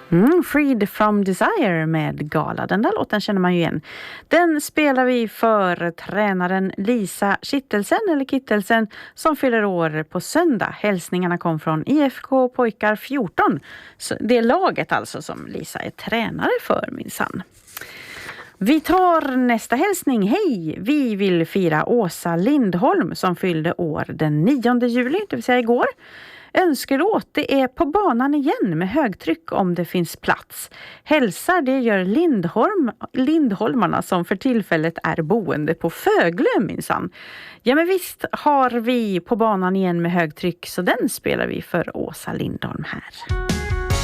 Freed from Desire med Gala. Den där låten känner man ju igen. Den spelar vi för tränaren Lisa Kittelsen som fyller år på söndag. Hälsningarna kom från IFK Pojkar 14. Så det är laget alltså som Lisa är tränare för, minsann. Vi tar nästa hälsning. Hej! Vi vill fira Åsa Lindholm som fyllde år den 9 juli, det vill säga igår. Önskelåt, det är På banan igen med högtryck om det finns plats. Hälsar, det gör Lindholmarna som för tillfället är boende på Föglö, minsann. Ja, men visst har vi På banan igen med högtryck, så den spelar vi för Åsa Lindholm här.